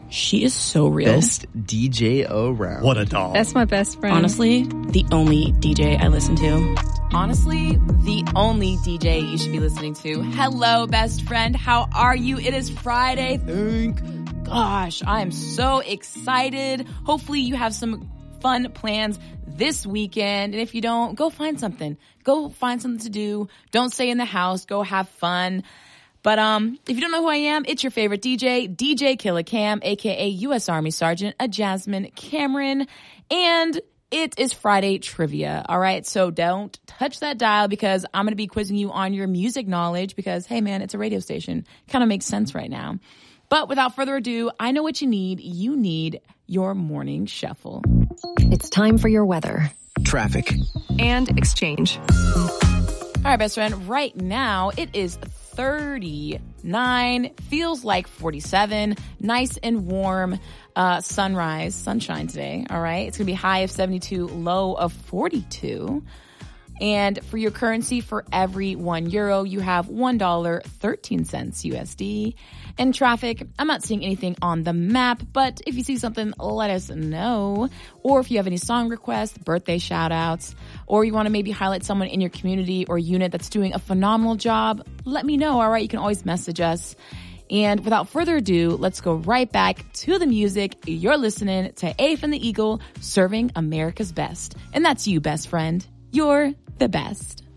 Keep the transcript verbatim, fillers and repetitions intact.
She is so real. Best D J around. What a doll. That's my best friend. Honestly, the only D J I listen to. Honestly, the only D J you should be listening to. Hello, best friend. How are you? It is Friday. Thank gosh. I am so excited. Hopefully you have some fun plans this weekend. And if you don't, go find something. Go find something to do. Don't stay in the house. Go have fun. But um, if you don't know who I am, it's your favorite D J, D J Killer Cam, a k a. U S Army Sergeant a Jasmine Cameron. And it is Friday trivia, all right? So don't touch that dial because I'm going to be quizzing you on your music knowledge because, hey, man, it's a radio station. Kind of makes sense right now. But without further ado, I know what you need. You need your morning shuffle. It's time for your weather, Traffic. and exchange. All right, best friend, right now it is thirty-nine, feels like forty-seven, nice and warm, uh, sunrise, sunshine today, all right? It's going to be high of seventy-two, low of forty-two. And for your currency, for every one euro, you have one dollar and thirteen cents U S D. And traffic, I'm not seeing anything on the map, but if you see something, let us know. Or if you have any song requests, birthday shout outs, or you want to maybe highlight someone in your community or unit that's doing a phenomenal job, let me know, all right? You can always message us. And without further ado, let's go right back to the music. You're listening to A from the Eagle, serving America's best. And that's you, best friend. You're the best.